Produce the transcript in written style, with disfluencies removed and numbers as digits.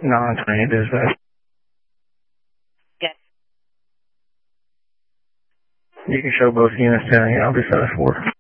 Non-trained dispatch. Yes. You can show both units down here. I'll be 7-4.